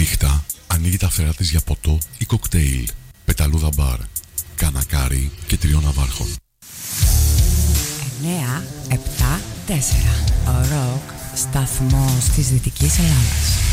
νύχτα ανοίγει τα φτερά της για ποτό ή κοκτέιλ, πεταλούδα μπαρ, κανακάρι και 3 ναυάρχων. 9, 7, 4. Ο ροκ σταθμός της Δυτικής Ελλάδας.